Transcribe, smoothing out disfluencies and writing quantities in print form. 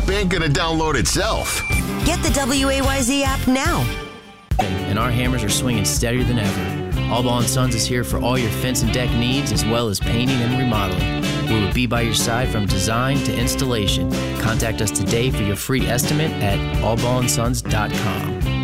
app ain't gonna download itself. Get the WAYZ app now. And our hammers are swinging steadier than ever. All Ball & Sons is here for all your fence and deck needs, as well as painting and remodeling. We will be by your side from design to installation. Contact us today for your free estimate at allballandsons.com.